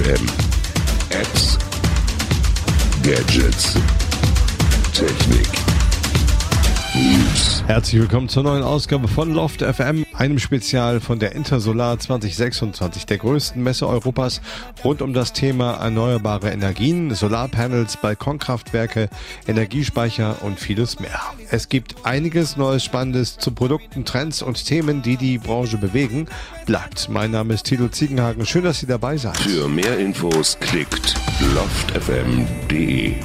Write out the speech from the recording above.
FM. Apps, Gadgets, Technik, News. Herzlich willkommen zur neuen Ausgabe von Loft FM, einem Spezial von der Intersolar 2026, der größten Messe Europas, rund um das Thema erneuerbare Energien, Solarpanels, Balkonkraftwerke, Energiespeicher und vieles mehr. Es gibt einiges Neues Spannendes zu Produkten, Trends und Themen, die die Branche bewegen. Bleibt. Mein Name ist Thilo Ziegenhagen. Schön, dass Sie dabei seid. Für mehr Infos klickt loftfm.de.